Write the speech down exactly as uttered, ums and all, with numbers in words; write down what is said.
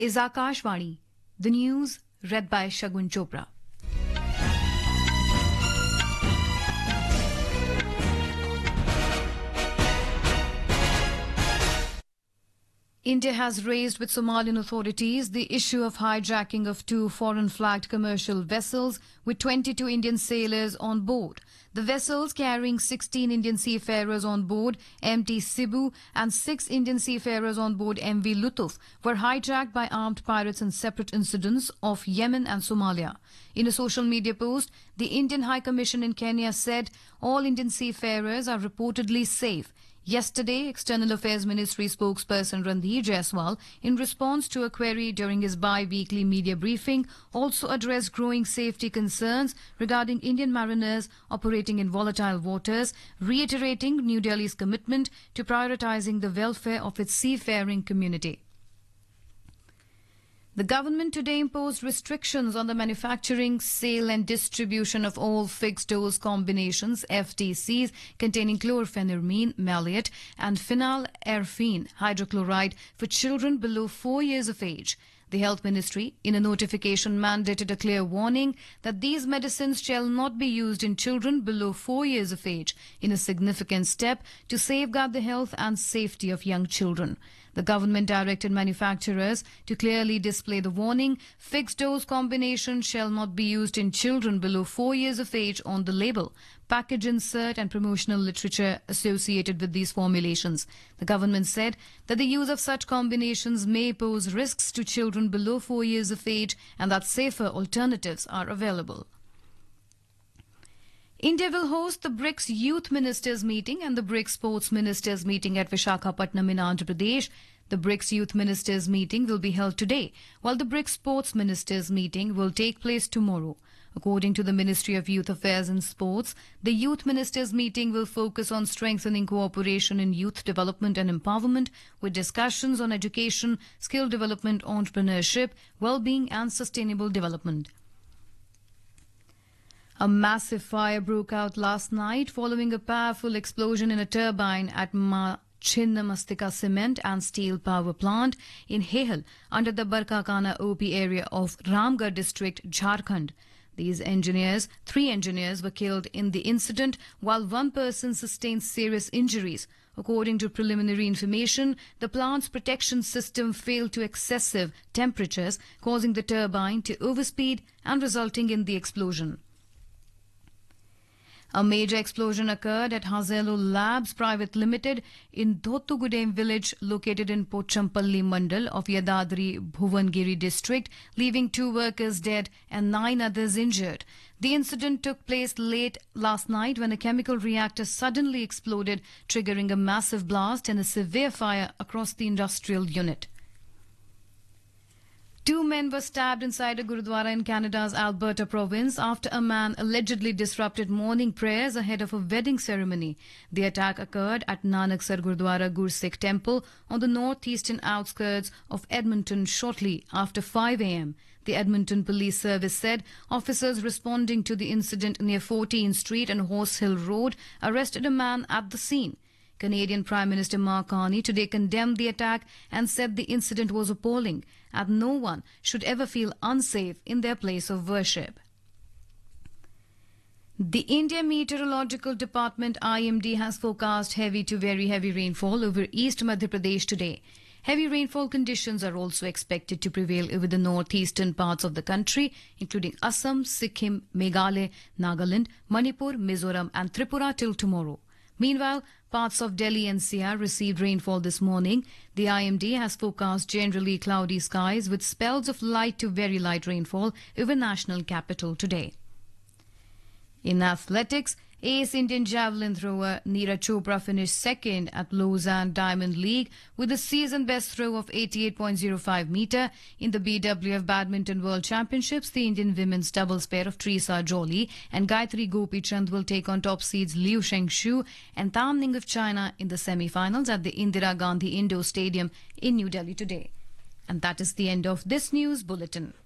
is Akashvani. The news read by Shagun Chopra. India has raised with Somalian authorities the issue of hijacking of two foreign-flagged commercial vessels with twenty-two Indian sailors on board. The vessels carrying sixteen Indian seafarers on board M T Cebu and six Indian seafarers on board M V Lutuf were hijacked by armed pirates in separate incidents off Yemen and Somalia. In a social media post, the Indian High Commission in Kenya said all Indian seafarers are reportedly safe. Yesterday, External Affairs Ministry spokesperson Randhir Jaiswal, in response to a query during his bi-weekly media briefing, also addressed growing safety concerns regarding Indian mariners operating in volatile waters, reiterating New Delhi's commitment to prioritizing the welfare of its seafaring community. The government today imposed restrictions on the manufacturing, sale and distribution of all fixed-dose combinations, F T Cs, containing chlorpheniramine, maleate and phenylephrine hydrochloride for children below four years of age. The Health Ministry, in a notification, mandated a clear warning that these medicines shall not be used in children below four years of age, in a significant step to safeguard the health and safety of young children. The government directed manufacturers to clearly display the warning, fixed-dose combination shall not be used in children below four years of age on the label, package insert and promotional literature associated with these formulations. The government said that the use of such combinations may pose risks to children below four years of age and that safer alternatives are available. India will host the BRICS Youth Ministers meeting and the BRICS Sports Ministers meeting at Visakhapatnam in Andhra Pradesh. The BRICS Youth Ministers meeting will be held today, while the BRICS Sports Ministers meeting will take place tomorrow. According to the Ministry of Youth Affairs and Sports, the Youth Ministers meeting will focus on strengthening cooperation in youth development and empowerment, with discussions on education, skill development, entrepreneurship, well-being and sustainable development. A massive fire broke out last night following a powerful explosion in a turbine at Ma Chinnamastika Cement and Steel Power Plant in Hehal under the Barkakana O P area of Ramgarh district, Jharkhand. These engineers, three engineers were killed in the incident while one person sustained serious injuries. According to preliminary information, the plant's protection system failed to excessive temperatures, causing the turbine to overspeed and resulting in the explosion. A major explosion occurred at Hazelo Labs Private Limited in Dhotugudem village located in Pochampalli Mandal of Yadadri Bhuvangiri district, leaving two workers dead and nine others injured. The incident took place late last night when a chemical reactor suddenly exploded, triggering a massive blast and a severe fire across the industrial unit. Two men were stabbed inside a Gurudwara in Canada's Alberta province after a man allegedly disrupted morning prayers ahead of a wedding ceremony. The attack occurred at Nanaksar Gurudwara Gursikh Temple on the northeastern outskirts of Edmonton shortly after five a m The Edmonton Police Service said officers responding to the incident near fourteenth Street and Horse Hill Road arrested a man at the scene. Canadian Prime Minister Mark Carney today condemned the attack and said the incident was appalling and no one should ever feel unsafe in their place of worship. The India Meteorological Department I M D has forecast heavy to very heavy rainfall over East Madhya Pradesh today. Heavy rainfall conditions are also expected to prevail over the northeastern parts of the country, including Assam, Sikkim, Meghalaya, Nagaland, Manipur, Mizoram and Tripura till tomorrow. Meanwhile, parts of Delhi N C R received rainfall this morning. The I M D has forecast generally cloudy skies with spells of light to very light rainfall over national capital today. In athletics, ace Indian javelin thrower Neeraj Chopra finished second at Lausanne Diamond League with a season best throw of eighty-eight point zero five meter. In the B W F Badminton World Championships, the Indian women's doubles pair of Teresa Jolie and Gayatri Gopichand will take on top seeds Liu Shengshu and Tam Ning of China in the semi-finals at the Indira Gandhi Indoor Stadium in New Delhi today. And that is the end of this news bulletin.